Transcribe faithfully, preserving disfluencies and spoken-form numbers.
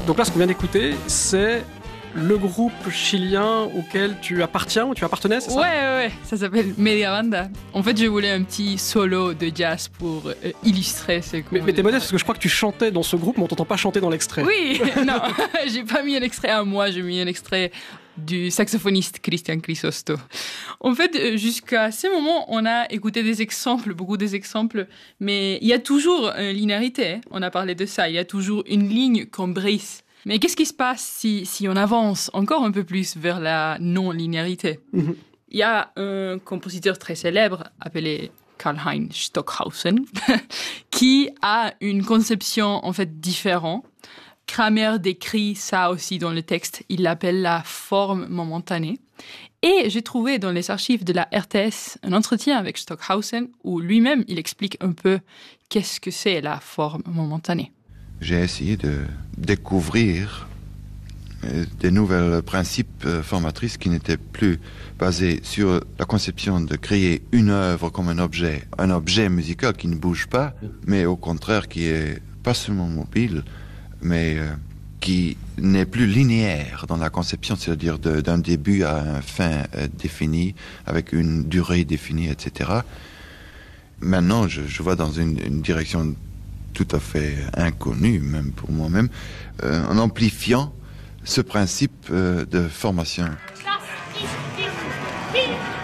Donc là, ce qu'on vient d'écouter, c'est le groupe chilien auquel tu appartiens ou tu appartenais, c'est ça? Ouais, ouais, ouais, ça s'appelle Media Banda. En fait, je voulais un petit solo de jazz pour euh, illustrer ce que... Mais, mais t'es modeste parce que je crois que tu chantais dans ce groupe, mais on t'entend pas chanter dans l'extrait. Oui, non, j'ai pas mis un extrait à moi, j'ai mis un extrait du saxophoniste Christian Chrysosto. En fait, jusqu'à ce moment, on a écouté des exemples, beaucoup des exemples, mais il y a toujours une linéarité, on a parlé de ça, il y a toujours une ligne qu'on brise. Mais qu'est-ce qui se passe si, si on avance encore un peu plus vers la non-linéarité? Mm-hmm. Il y a un compositeur très célèbre appelé Karlheinz Stockhausen qui a une conception en fait différente. Kramer décrit ça aussi dans le texte. Il l'appelle la forme momentanée. Et j'ai trouvé dans les archives de la R T S un entretien avec Stockhausen où lui-même il explique un peu qu'est-ce que c'est la forme momentanée. J'ai essayé de découvrir des nouveaux principes formatrices qui n'étaient plus basés sur la conception de créer une œuvre comme un objet, un objet musical qui ne bouge pas, mais au contraire qui est pas seulement mobile, mais euh, qui n'est plus linéaire dans la conception, c'est-à-dire de, d'un début à une fin euh, définie, avec une durée définie, et cetera. Maintenant, je, je vois dans une, une direction tout à fait inconnue, même pour moi-même, euh, en amplifiant ce principe euh, de formation.